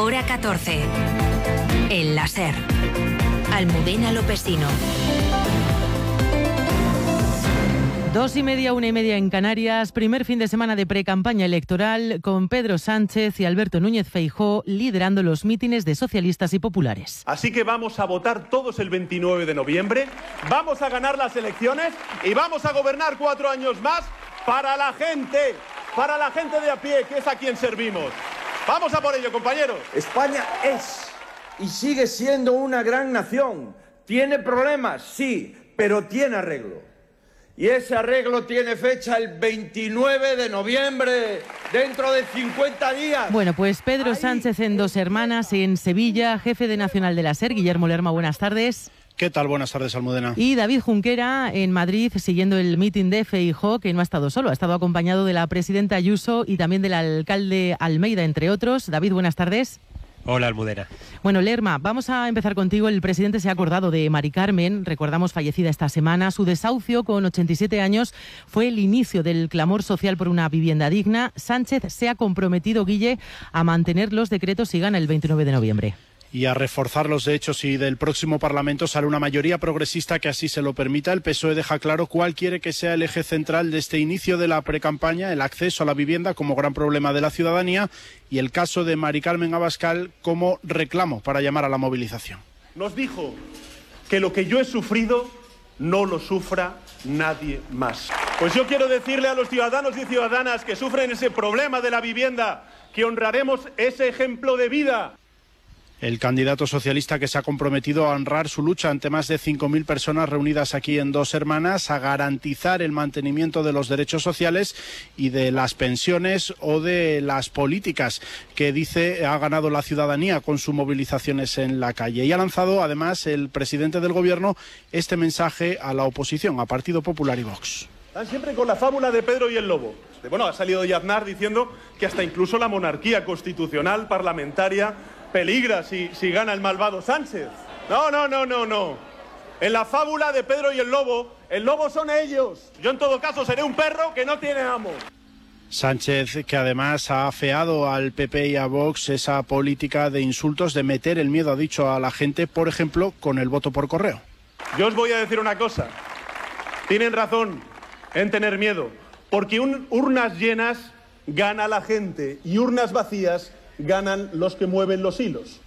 Hora 14. El la SER. Almudena Lopesino. 2:30, 1:30 en Canarias. Primer fin de semana de precampaña electoral con Pedro Sánchez y Alberto Núñez Feijóo liderando los mítines de socialistas y populares. Así que vamos a votar todos el 29 de noviembre, vamos a ganar las elecciones y vamos a gobernar 4 años más para la gente de a pie, que es a quien servimos. Vamos a por ello, compañeros. España es y sigue siendo una gran nación. Tiene problemas, sí, pero tiene arreglo. Y ese arreglo tiene fecha el 29 de noviembre, dentro de 50 días. Bueno, pues Pedro Sánchez en Dos Hermanas, en Sevilla, jefe de Nacional de la SER, Guillermo Lerma, buenas tardes. ¿Qué tal? Buenas tardes, Almudena. Y David Junquera en Madrid, siguiendo el mitin de Feijóo, que no ha estado solo, ha estado acompañado de la presidenta Ayuso y también del alcalde Almeida, entre otros. David, buenas tardes. Hola, Almudena. Bueno, Lerma, vamos a empezar contigo. El presidente se ha acordado de Mari Carmen, recordamos fallecida esta semana. Su desahucio con 87 años fue el inicio del clamor social por una vivienda digna. Sánchez se ha comprometido, Guille, a mantener los decretos si gana el 29 de noviembre. Y a reforzar los derechos y del próximo Parlamento sale una mayoría progresista que así se lo permita. El PSOE deja claro cuál quiere que sea el eje central de este inicio de la precampaña, el acceso a la vivienda como gran problema de la ciudadanía y el caso de Mari Carmen Abascal como reclamo para llamar a la movilización. Nos dijo que lo que yo he sufrido no lo sufra nadie más. Pues yo quiero decirle a los ciudadanos y ciudadanas que sufren ese problema de la vivienda que honraremos ese ejemplo de vida. El candidato socialista que se ha comprometido a honrar su lucha ante más de 5.000 personas reunidas aquí en Dos Hermanas, a garantizar el mantenimiento de los derechos sociales y de las pensiones o de las políticas que dice ha ganado la ciudadanía con sus movilizaciones en la calle. Y ha lanzado además el presidente del gobierno este mensaje a la oposición, a Partido Popular y Vox. Están siempre con la fábula de Pedro y el lobo. Bueno, ha salido hoy Aznar diciendo que hasta incluso la monarquía constitucional parlamentaria peligra si gana el malvado Sánchez. No. En la fábula de Pedro y el lobo son ellos. Yo en todo caso seré un perro que no tiene amo. Sánchez, que además ha afeado al PP y a Vox esa política de insultos, de meter el miedo, ha dicho, a la gente, por ejemplo, con el voto por correo. Yo os voy a decir una cosa. Tienen razón en tener miedo, porque urnas llenas gana la gente y urnas vacías ganan los que mueven los hilos.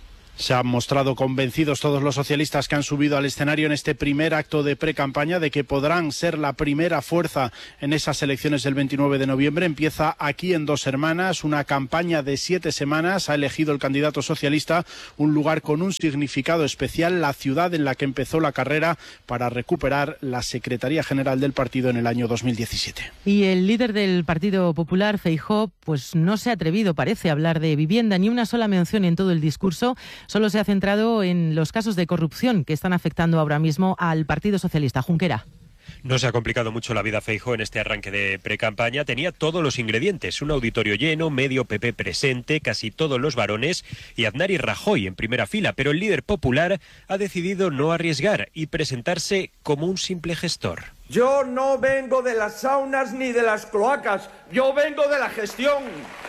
Se han mostrado convencidos todos los socialistas que han subido al escenario en este primer acto de precampaña de que podrán ser la primera fuerza en esas elecciones del 29 de noviembre. Empieza aquí en Dos Hermanas una campaña de 7 semanas. Ha elegido el candidato socialista un lugar con un significado especial, la ciudad en la que empezó la carrera para recuperar la Secretaría General del partido en el año 2017. Y el líder del Partido Popular, Feijóo, pues no se ha atrevido, parece, a hablar de vivienda, ni una sola mención en todo el discurso. Solo se ha centrado en los casos de corrupción que están afectando ahora mismo al Partido Socialista. Junquera. No se ha complicado mucho la vida Feijóo en este arranque de precampaña. Tenía todos los ingredientes, un auditorio lleno, medio PP presente, casi todos los varones y Aznar y Rajoy en primera fila, pero el líder popular ha decidido no arriesgar y presentarse como un simple gestor. Yo no vengo de las saunas ni de las cloacas, yo vengo de la gestión,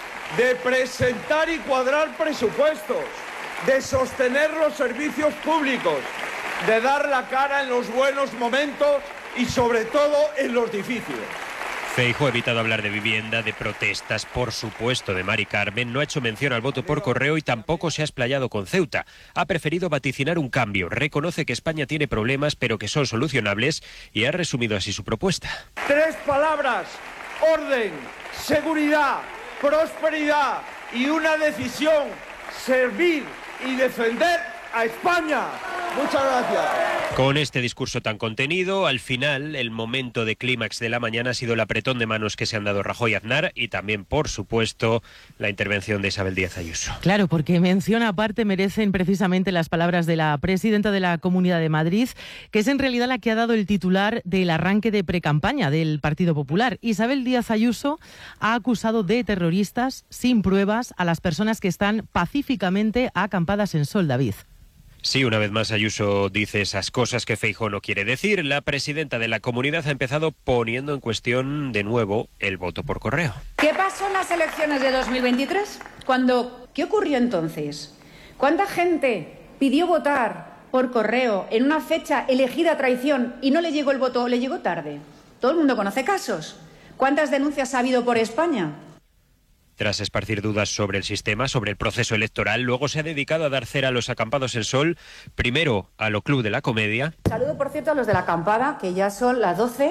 de presentar y cuadrar presupuestos, de sostener los servicios públicos, de dar la cara en los buenos momentos y sobre todo en los difíciles. Feijóo ha evitado hablar de vivienda, de protestas, por supuesto de Mari Carmen, no ha hecho mención al voto por correo y tampoco se ha explayado con Ceuta. Ha preferido vaticinar un cambio, reconoce que España tiene problemas pero que son solucionables y ha resumido así su propuesta. 3 palabras: orden, seguridad, prosperidad y una decisión: servir y defender a España. Muchas gracias. Con este discurso tan contenido, al final, el momento de clímax de la mañana ha sido el apretón de manos que se han dado Rajoy y Aznar y también, por supuesto, la intervención de Isabel Díaz Ayuso. Claro, porque mención aparte merecen precisamente las palabras de la presidenta de la Comunidad de Madrid, que es en realidad la que ha dado el titular del arranque de precampaña del Partido Popular. Isabel Díaz Ayuso ha acusado de terroristas sin pruebas a las personas que están pacíficamente acampadas en Sol, David. Sí, una vez más Ayuso dice esas cosas que Feijóo no quiere decir. La presidenta de la comunidad ha empezado poniendo en cuestión de nuevo el voto por correo. ¿Qué pasó en las elecciones de 2023? Cuando ¿Qué ocurrió entonces? ¿Cuánta gente pidió votar por correo en una fecha elegida a traición y no le llegó el voto o le llegó tarde? Todo el mundo conoce casos. ¿Cuántas denuncias ha habido por España? Tras esparcir dudas sobre el sistema, sobre el proceso electoral, luego se ha dedicado a dar cera a los acampados en Sol, primero a lo Club de la Comedia. Saludo, por cierto, a los de la acampada, que ya son las 12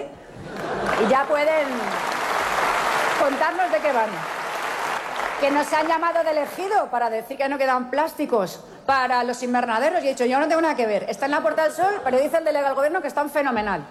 y ya pueden contarnos de qué van. Que nos han llamado de elegido para decir que no quedan plásticos para los invernaderos. Y he dicho, yo no tengo nada que ver. Está en la Puerta del Sol, pero dice el delegado del Gobierno que están fenomenal.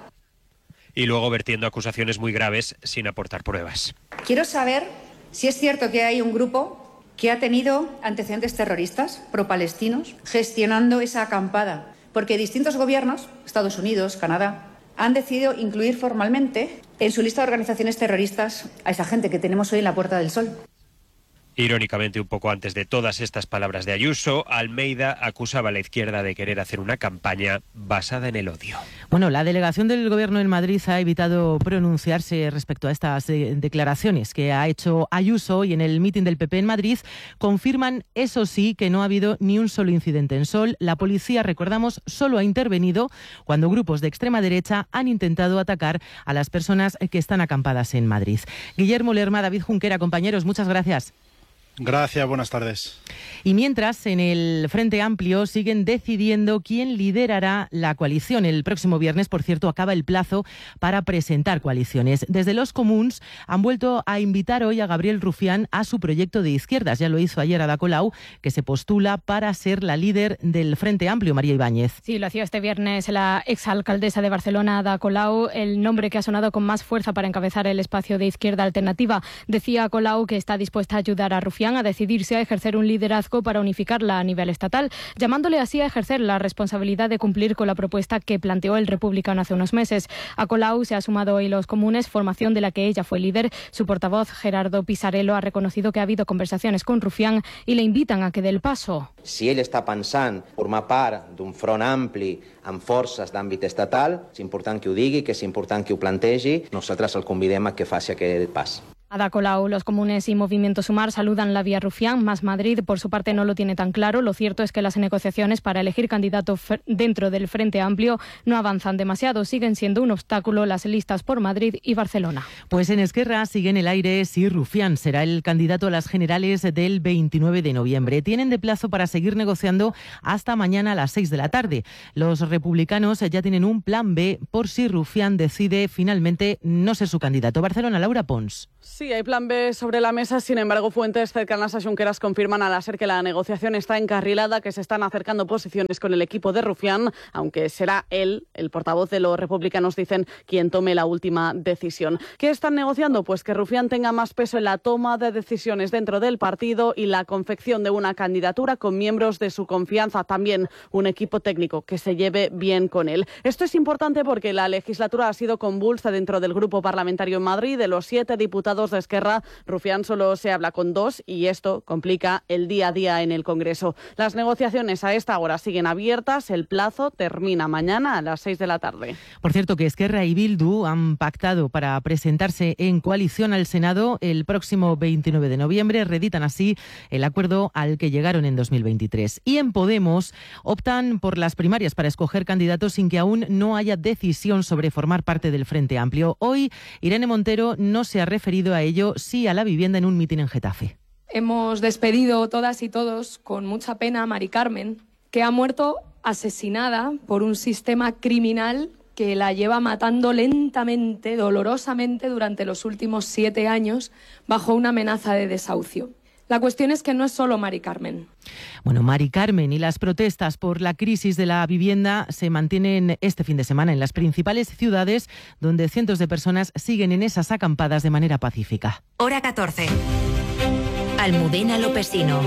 Y luego vertiendo acusaciones muy graves sin aportar pruebas. Quiero saber si es cierto que hay un grupo que ha tenido antecedentes terroristas pro-palestinos gestionando esa acampada, porque distintos gobiernos, Estados Unidos, Canadá, han decidido incluir formalmente en su lista de organizaciones terroristas a esa gente que tenemos hoy en la Puerta del Sol. Irónicamente, un poco antes de todas estas palabras de Ayuso, Almeida acusaba a la izquierda de querer hacer una campaña basada en el odio. Bueno, la delegación del Gobierno en Madrid ha evitado pronunciarse respecto a estas declaraciones que ha hecho Ayuso, y en el mitin del PP en Madrid confirman, eso sí, que no ha habido ni un solo incidente en Sol. La policía, recordamos, solo ha intervenido cuando grupos de extrema derecha han intentado atacar a las personas que están acampadas en Madrid. Guillermo Lerma, David Junquera, compañeros, muchas gracias. Gracias, buenas tardes. Y mientras, en el Frente Amplio siguen decidiendo quién liderará la coalición. El próximo viernes, por cierto, acaba el plazo para presentar coaliciones. Desde los Comuns han vuelto a invitar hoy a Gabriel Rufián a su proyecto de izquierdas. Ya lo hizo ayer Ada Colau, que se postula para ser la líder del Frente Amplio, María Ibáñez. Sí, lo hacía este viernes la exalcaldesa de Barcelona, Ada Colau, el nombre que ha sonado con más fuerza para encabezar el espacio de Izquierda Alternativa. Decía Colau que está dispuesta a ayudar a Rufián a decidirse a ejercer un liderazgo para unificarla a nivel estatal, llamándole así a ejercer la responsabilidad de cumplir con la propuesta que planteó el republicano hace unos meses. A Colau se ha sumado hoy los Comunes, formación de la que ella fue líder. Su portavoz, Gerardo Pisarello, ha reconocido que ha habido conversaciones con Rufián y le invitan a que dé el paso. Si ell està pensant formar part d'un front ampli amb forces d'àmbit estatal, és important que ho digui, que és important que ho plantegi. Nosaltres el convidem a que faci aquest pas. Ada Colau, los Comunes y Movimiento Sumar saludan la vía Rufián. Más Madrid, por su parte, no lo tiene tan claro. Lo cierto es que las negociaciones para elegir candidato dentro del Frente Amplio no avanzan demasiado. Siguen siendo un obstáculo las listas por Madrid y Barcelona. Pues en Esquerra sigue en el aire si Rufián será el candidato a las generales del 29 de noviembre. Tienen de plazo para seguir negociando hasta mañana a las 6 de la tarde. Los republicanos ya tienen un plan B por si Rufián decide finalmente no ser su candidato. Barcelona, Laura Pons. Sí, hay plan B sobre la mesa. Sin embargo, fuentes cercanas a Junqueras confirman al SER que la negociación está encarrilada, que se están acercando posiciones con el equipo de Rufián, aunque será él, el portavoz de los republicanos, dicen, quien tome la última decisión. ¿Qué están negociando? Pues que Rufián tenga más peso en la toma de decisiones dentro del partido y la confección de una candidatura con miembros de su confianza. También un equipo técnico que se lleve bien con él. Esto es importante porque la legislatura ha sido convulsa dentro del grupo parlamentario en Madrid. De los 7 diputados de Esquerra, Rufián solo se habla con 2 y esto complica el día a día en el Congreso. Las negociaciones a esta hora siguen abiertas. El plazo termina mañana a las 6 de la tarde. Por cierto, que Esquerra y Bildu han pactado para presentarse en coalición al Senado el próximo 29 de noviembre. Reeditan así el acuerdo al que llegaron en 2023. Y en Podemos optan por las primarias para escoger candidatos sin que aún no haya decisión sobre formar parte del Frente Amplio. Hoy, Irene Montero no se ha referido a ello, sí a la vivienda en un mitin en Getafe. Hemos despedido todas y todos con mucha pena a Mari Carmen, que ha muerto asesinada por un sistema criminal que la lleva matando lentamente, dolorosamente durante los últimos 7 años bajo una amenaza de desahucio. La cuestión es que no es solo Mari Carmen. Bueno, Mari Carmen y las protestas por la crisis de la vivienda se mantienen este fin de semana en las principales ciudades, donde cientos de personas siguen en esas acampadas de manera pacífica. Hora 14. Almudena Lopesino.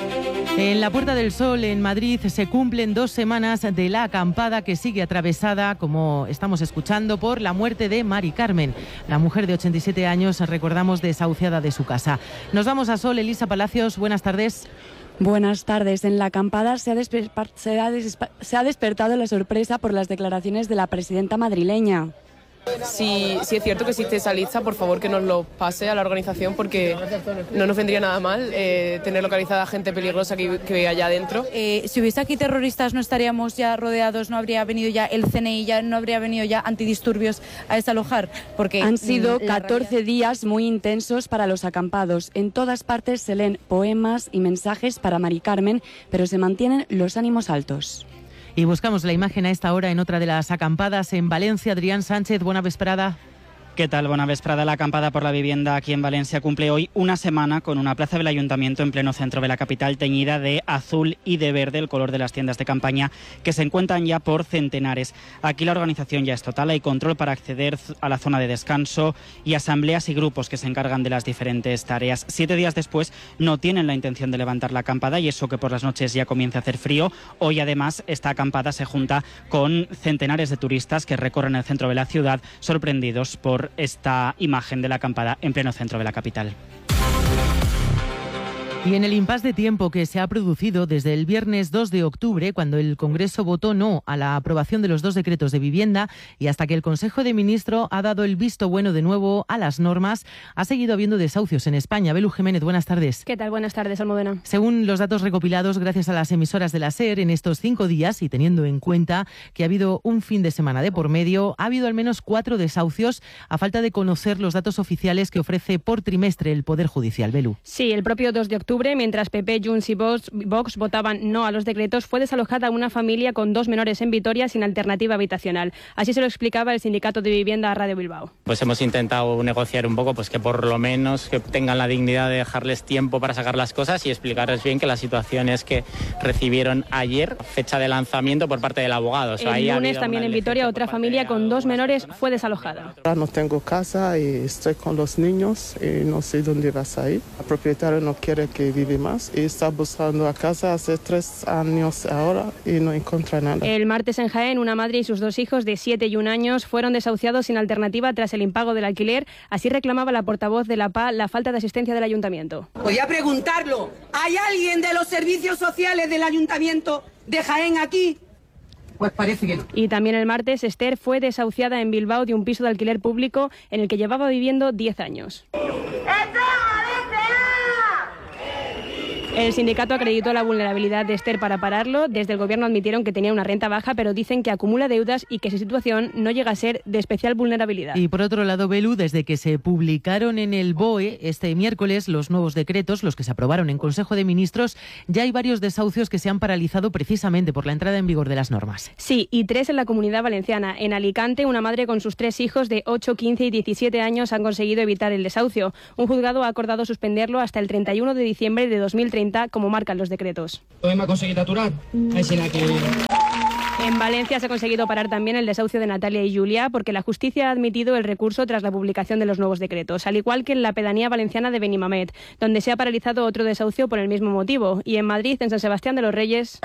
En la Puerta del Sol, en Madrid, se cumplen 2 semanas de la acampada que sigue atravesada, como estamos escuchando, por la muerte de Mari Carmen, la mujer de 87 años, recordamos, desahuciada de su casa. Nos vamos a Sol. Elisa Palacios, buenas tardes. Buenas tardes. En la acampada se ha despertado la sorpresa por las declaraciones de la presidenta madrileña. Si es cierto que existe esa lista, por favor que nos lo pase a la organización, porque no nos vendría nada mal tener localizada gente peligrosa que hay allá adentro. Si hubiese aquí terroristas, no estaríamos ya rodeados, no habría venido ya el CNI, ya no habría venido ya antidisturbios a desalojar, porque han sido 14 días muy intensos para los acampados. En todas partes se leen poemas y mensajes para Mari Carmen, pero se mantienen los ánimos altos. Y buscamos la imagen a esta hora en otra de las acampadas en Valencia. Adrián Sánchez, buena vesprada. ¿Qué tal? Buena vesprada. La acampada por la vivienda aquí en Valencia cumple hoy una semana con una plaza del Ayuntamiento en pleno centro de la capital teñida de azul y de verde, el color de las tiendas de campaña que se encuentran ya por centenares. Aquí la organización ya es total, hay control para acceder a la zona de descanso y asambleas y grupos que se encargan de las diferentes tareas. 7 días después no tienen la intención de levantar la acampada y eso que por las noches ya comienza a hacer frío. Hoy además esta acampada se junta con centenares de turistas que recorren el centro de la ciudad sorprendidos por esta imagen de la acampada en pleno centro de la capital. Y en el impasse de tiempo que se ha producido desde el viernes 2 de octubre, cuando el Congreso votó no a la aprobación de los 2 decretos de vivienda y hasta que el Consejo de Ministros ha dado el visto bueno de nuevo a las normas, ha seguido habiendo desahucios en España. Belu Jiménez, buenas tardes. ¿Qué tal? Buenas tardes, Almudena. Según los datos recopilados gracias a las emisoras de la SER, en estos 5 días, y teniendo en cuenta que ha habido un fin de semana de por medio, ha habido al menos 4 desahucios a falta de conocer los datos oficiales que ofrece por trimestre el Poder Judicial. Belu. Sí, el propio 2 de octubre, mientras PP, Junts y Vox votaban no a los decretos, fue desalojada una familia con 2 menores en Vitoria sin alternativa habitacional. Así se lo explicaba el Sindicato de Vivienda a Radio Bilbao. Pues hemos intentado negociar un poco, pues que por lo menos que tengan la dignidad de dejarles tiempo para sacar las cosas y explicarles bien que la situación es que recibieron ayer fecha de lanzamiento por parte del abogado. O sea, el lunes también en Vitoria otra familia con 2 menores fue desalojada. No tengo casa y estoy con los niños y no sé dónde vas a ir. El propietario no quiere que vive más y está buscando a casa hace 3 años ahora y no encuentra nada. El martes en Jaén, una madre y sus 2 hijos de 7 y 1 años fueron desahuciados sin alternativa tras el impago del alquiler. Así reclamaba la portavoz de la PA la falta de asistencia del ayuntamiento. Voy a preguntarlo. ¿Hay alguien de los servicios sociales del ayuntamiento de Jaén aquí? Pues parece que no. Y también el martes, Esther fue desahuciada en Bilbao de un piso de alquiler público en el que llevaba viviendo 10 años. El sindicato acreditó la vulnerabilidad de Esther para pararlo. Desde el gobierno admitieron que tenía una renta baja, pero dicen que acumula deudas y que su situación no llega a ser de especial vulnerabilidad. Y por otro lado, Belu, desde que se publicaron en el BOE este miércoles los nuevos decretos, los que se aprobaron en Consejo de Ministros, ya hay varios desahucios que se han paralizado precisamente por la entrada en vigor de las normas. Sí, y 3 en la Comunidad Valenciana. En Alicante, una madre con sus 3 hijos de 8, 15 y 17 años han conseguido evitar el desahucio. Un juzgado ha acordado suspenderlo hasta el 31 de diciembre de 2030, como marcan los decretos. ¿Hemos conseguido aturar? En Valencia se ha conseguido parar también el desahucio de Natalia y Julia porque la justicia ha admitido el recurso tras la publicación de los nuevos decretos, al igual que en la pedanía valenciana de Benimamet, donde se ha paralizado otro desahucio por el mismo motivo. Y en Madrid, en San Sebastián de los Reyes,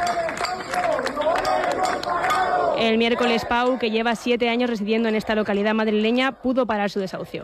el miércoles Pau, que lleva 7 años residiendo en esta localidad madrileña, pudo parar su desahucio.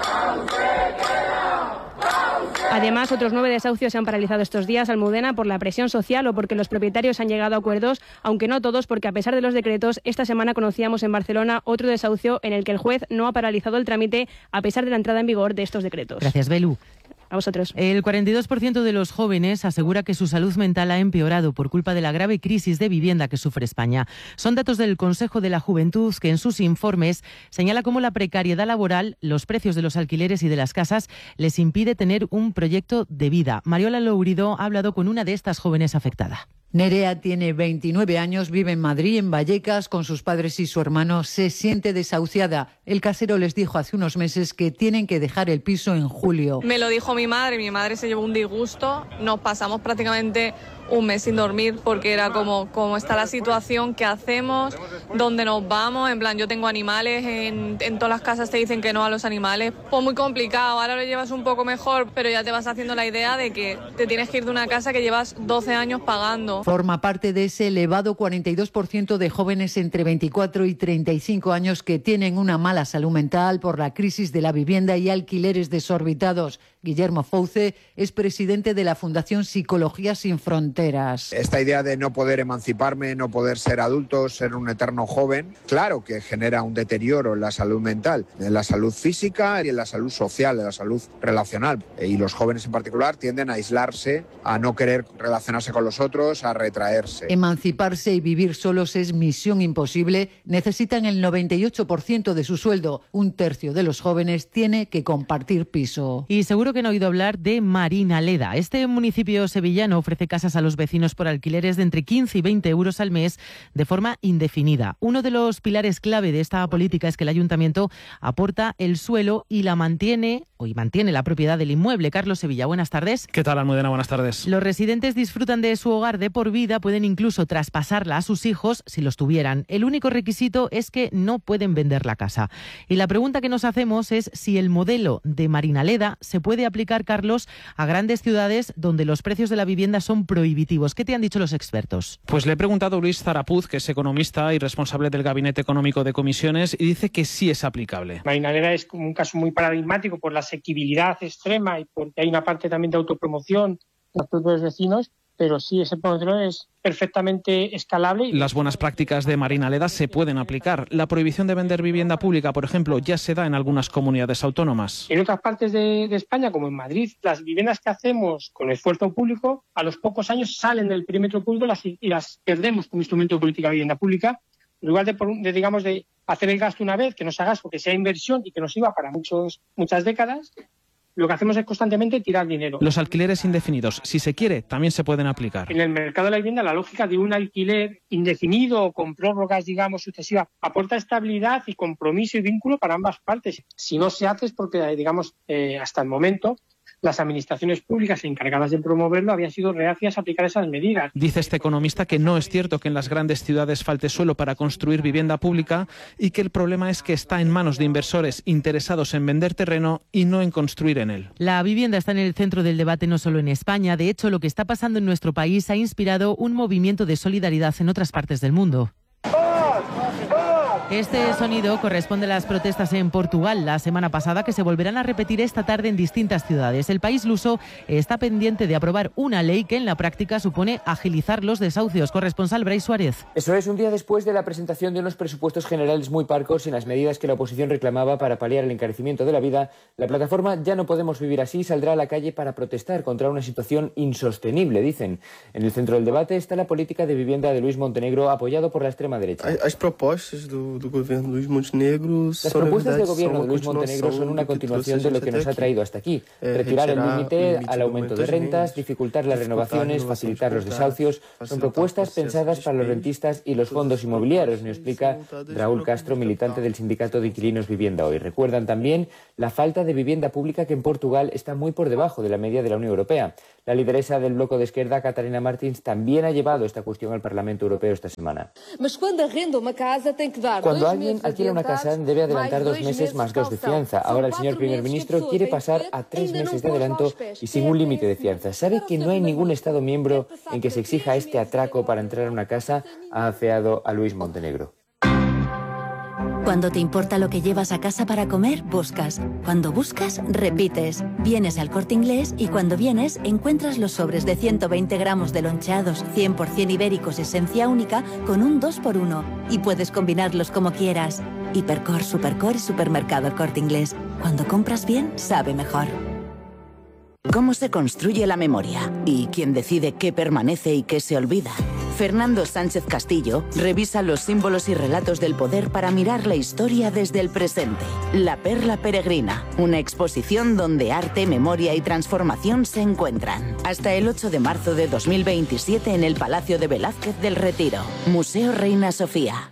Además, otros 9 desahucios se han paralizado estos días, Almudena, por la presión social o porque los propietarios han llegado a acuerdos, aunque no todos, porque a pesar de los decretos, esta semana conocíamos en Barcelona otro desahucio en el que el juez no ha paralizado el trámite a pesar de la entrada en vigor de estos decretos. Gracias, Belu. A vosotros. El 42% de los jóvenes asegura que su salud mental ha empeorado por culpa de la grave crisis de vivienda que sufre España. Son datos del Consejo de la Juventud, que en sus informes señala cómo la precariedad laboral, los precios de los alquileres y de las casas les impide tener un proyecto de vida. Mariola Lourido ha hablado con una de estas jóvenes afectada. Nerea tiene 29 años, vive en Madrid, en Vallecas, con sus padres y su hermano. Se siente desahuciada. El casero les dijo hace unos meses que tienen que dejar el piso en julio. Me lo dijo mi madre se llevó un disgusto. Nos pasamos prácticamente un mes sin dormir porque era como está la situación, qué hacemos, dónde nos vamos. En plan, yo tengo animales, en todas las casas te dicen que no a los animales. Pues muy complicado, ahora lo llevas un poco mejor, pero ya te vas haciendo la idea de que te tienes que ir de una casa que llevas 12 años pagando. Forma parte de ese elevado 42% de jóvenes entre 24 y 35 años que tienen una mala salud mental por la crisis de la vivienda y alquileres desorbitados. Guillermo Fouce es presidente de la Fundación Psicología Sin Fronteras. Esta idea de no poder emanciparme, no poder ser adulto, ser un eterno joven, claro que genera un deterioro en la salud mental, en la salud física y en la salud social, en la salud relacional. Y los jóvenes en particular tienden a aislarse, a no querer relacionarse con los otros, a retraerse. Emanciparse y vivir solos es misión imposible. Necesitan el 98% de su sueldo. Un tercio de los jóvenes tiene que compartir piso. Y seguro que han oído hablar de Marinaleda. Este municipio sevillano ofrece casas a los vecinos por alquileres de entre 15 y 20 euros al mes de forma indefinida. Uno de los pilares clave de esta política es que el ayuntamiento aporta el suelo y mantiene la propiedad del inmueble. Carlos Sevilla, buenas tardes. ¿Qué tal, Almudena? Buenas tardes. Los residentes disfrutan de su hogar de por vida, pueden incluso traspasarla a sus hijos si los tuvieran. El único requisito es que no pueden vender la casa. Y la pregunta que nos hacemos es si el modelo de Marinaleda se puede aplicar, Carlos, a grandes ciudades donde los precios de la vivienda son prohibitivos. ¿Qué te han dicho los expertos? Pues le he preguntado a Luis Zarapuz, que es economista y responsable del Gabinete Económico de Comisiones, y dice que sí es aplicable. Marinaleda es como un caso muy paradigmático por la asequibilidad extrema y porque hay una parte también de autopromoción de los propios vecinos, pero sí, ese modelo es perfectamente escalable. Las buenas prácticas de Marinaleda se pueden aplicar. La prohibición de vender vivienda pública, por ejemplo, ya se da en algulas comunidades autónomas. En otras partes de España, como en Madrid, las viviendas que hacemos con esfuerzo público, a los pocos años salen del perímetro público y las perdemos como instrumento de política de vivienda pública. En lugar de hacer el gasto una vez, que no sea gasto, que sea inversión y que nos sirva para muchas décadas, lo que hacemos es constantemente tirar dinero. Los alquileres indefinidos, si se quiere, también se pueden aplicar. En el mercado de la vivienda, la lógica de un alquiler indefinido o con prórrogas, sucesivas, aporta estabilidad y compromiso y vínculo para ambas partes. Si no se hace es porque, hasta el momento, las administraciones públicas encargadas de promoverlo habían sido reacias a aplicar esas medidas. Dice este economista que no es cierto que en las grandes ciudades falte suelo para construir vivienda pública y que el problema es que está en manos de inversores interesados en vender terreno y no en construir en él. La vivienda está en el centro del debate no solo en España. De hecho, lo que está pasando en nuestro país ha inspirado un movimiento de solidaridad en otras partes del mundo. Este sonido corresponde a las protestas en Portugal la semana pasada, que se volverán a repetir esta tarde en distintas ciudades. El país luso está pendiente de aprobar una ley que en la práctica supone agilizar los desahucios. Corresponsal Brais Suárez. Eso es, un día después de la presentación de unos presupuestos generales muy parcos sin las medidas que la oposición reclamaba para paliar el encarecimiento de la vida, la plataforma Ya no podemos vivir así saldrá a la calle para protestar contra una situación insostenible, dicen. En el centro del debate está la política de vivienda de Luis Montenegro, apoyado por la extrema derecha. Las propuestas del gobierno de Luis Montenegro son una continuación de lo que nos ha traído hasta aquí. Retirar el límite al aumento de rentas, dificultar las renovaciones, facilitar los desahucios. Son propuestas pensadas para los rentistas y los fondos inmobiliarios, nos explica Raúl Castro, militante del sindicato de inquilinos Vivienda Hoy. Recuerdan también la falta de vivienda pública que en Portugal está muy por debajo de la media de la Unión Europea. La lideresa del bloque de izquierda, Catarina Martins, también ha llevado esta cuestión al Parlamento Europeo esta semana. Cuando alguien alquila una casa debe adelantar 2 meses más 2 de fianza. Ahora el señor primer ministro quiere pasar a 3 meses de adelanto y sin un límite de fianza. ¿Sabe que no hay ningún Estado miembro en que se exija este atraco para entrar a una casa? Ha afeado a Luis Montenegro. Cuando te importa lo que llevas a casa para comer, buscas. Cuando buscas, repites. Vienes al Corte Inglés y cuando vienes encuentras los sobres de 120 gramos de loncheados 100% ibéricos esencia única con un 2x1 y puedes combinarlos como quieras. Hipercor, Supercor y Supermercado El Corte Inglés. Cuando compras bien, sabe mejor. ¿Cómo se construye la memoria? ¿Y quién decide qué permanece y qué se olvida? Fernando Sánchez Castillo revisa los símbolos y relatos del poder para mirar la historia desde el presente. La Perla Peregrina, una exposición donde arte, memoria y transformación se encuentran. Hasta el 8 de marzo de 2027 en el Palacio de Velázquez del Retiro. Museo Reina Sofía.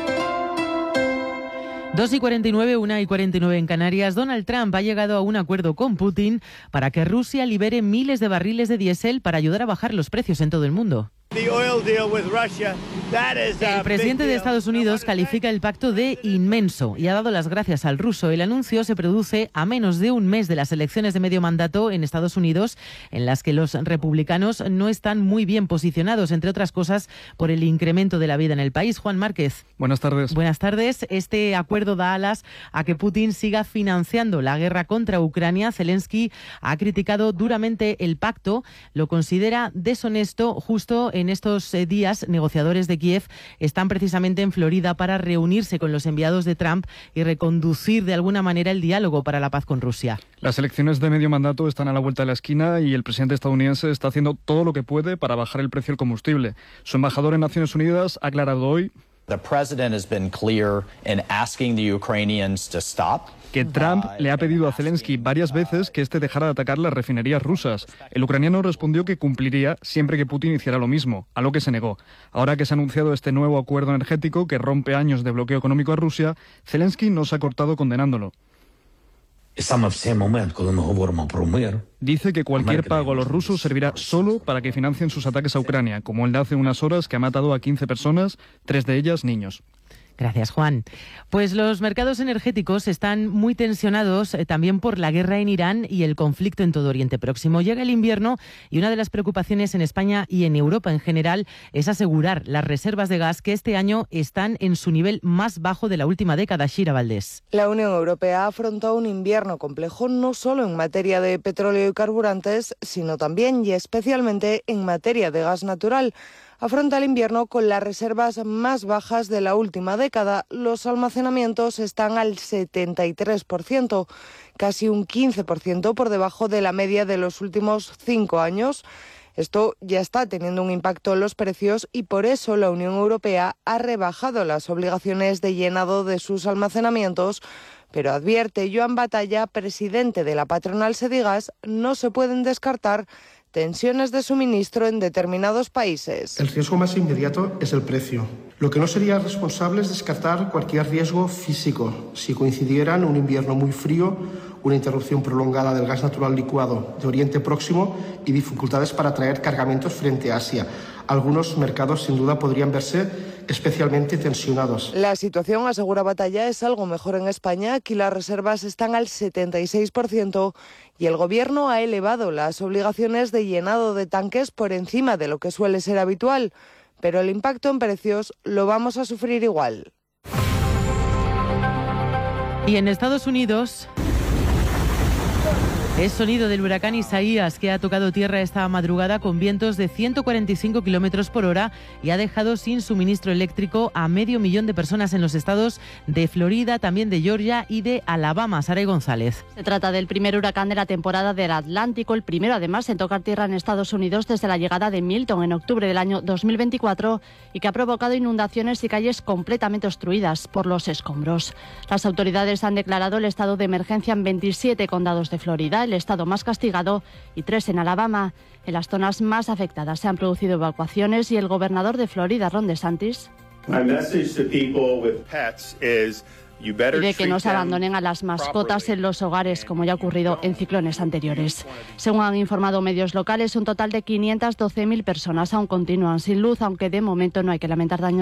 2:49, 1:49 en Canarias. Donald Trump ha llegado a un acuerdo con Putin para que Rusia libere miles de barriles de diésel para ayudar a bajar los precios en todo el mundo. The oil deal with Russia El presidente de Estados Unidos califica el pacto de inmenso y ha dado las gracias al ruso. El anuncio se produce a menos de un mes de las elecciones de medio mandato en Estados Unidos, en las que los republicanos no están muy bien posicionados, entre otras cosas, por el incremento de la vida en el país. Juan Márquez. Buenas tardes. Buenas tardes. Este acuerdo da alas a que Putin siga financiando la guerra contra Ucrania. Zelensky ha criticado duramente el pacto, lo considera deshonesto. Justo en estos días, negociadores de Kiev están precisamente en Florida para reunirse con los enviados de Trump y reconducir de alguna manera el diálogo para la paz con Rusia. Las elecciones de medio mandato están a la vuelta de la esquina y el presidente estadounidense está haciendo todo lo que puede para bajar el precio del combustible. Su embajador en Naciones Unidas ha aclarado hoy que Trump le ha pedido a Zelensky varias veces que este dejara de atacar las refinerías rusas. El ucraniano respondió que cumpliría siempre que Putin hiciera lo mismo, a lo que se negó. Ahora que se ha anunciado este nuevo acuerdo energético que rompe años de bloqueo económico a Rusia, Zelensky no se ha cortado condenándolo. Dice que cualquier pago a los rusos servirá solo para que financien sus ataques a Ucrania, como el de hace unas horas que ha matado a 15 personas, 3 de ellas niños. Gracias, Juan. Pues los mercados energéticos están muy tensionados también por la guerra en Irán y el conflicto en todo Oriente Próximo. Llega el invierno y una de las preocupaciones en España y en Europa en general es asegurar las reservas de gas que este año están en su nivel más bajo de la última década. Shira Valdés. La Unión Europea ha afrontado un invierno complejo no solo en materia de petróleo y carburantes, sino también y especialmente en materia de gas natural. Afronta el invierno con las reservas más bajas de la última década. Los almacenamientos están al 73%, casi un 15% por debajo de la media de los últimos 5 años. Esto ya está teniendo un impacto en los precios y por eso la Unión Europea ha rebajado las obligaciones de llenado de sus almacenamientos. Pero advierte Joan Batalla, presidente de la patronal Sedigas, no se pueden descartar tensiones de suministro en determinados países. El riesgo más inmediato es el precio. Lo que no sería responsable es descartar cualquier riesgo físico si coincidieran un invierno muy frío, una interrupción prolongada del gas natural licuado de Oriente Próximo y dificultades para traer cargamentos frente a Asia. Algunos mercados sin duda podrían verse especialmente tensionados. La situación, asegura Batalla, es algo mejor en España. Aquí las reservas están al 76% y el Gobierno ha elevado las obligaciones de llenado de tanques por encima de lo que suele ser habitual. Pero el impacto en precios lo vamos a sufrir igual. Y en Estados Unidos es sonido del huracán Isaías, que ha tocado tierra esta madrugada con vientos de 145 kilómetros por hora y ha dejado sin suministro eléctrico a 500.000 de personas en los estados de Florida, también de Georgia y de Alabama. Saray González. Se trata del primer huracán de la temporada del Atlántico, el primero además en tocar tierra en Estados Unidos desde la llegada de Milton en octubre del año 2024 y que ha provocado inundaciones y calles completamente obstruidas por los escombros. Las autoridades han declarado el estado de emergencia en 27 condados de Florida, el estado más castigado, y 3 en Alabama. En las zonas más afectadas se han producido evacuaciones y el gobernador de Florida, Ron DeSantis, pide que no se abandonen a las mascotas en los hogares, como ya ha ocurrido en ciclones anteriores. Según han informado medios locales, un total de 512.000 personas aún continúan sin luz, aunque de momento no hay que lamentar daños